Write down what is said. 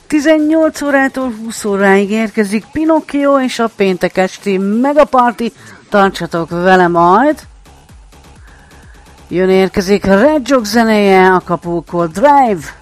18 órától 20 óráig érkezik Pinocchio és a péntek esti Megaparty. Tartsatok vele majd! Érkezik Red Joke zenéje, Acapulco Drive.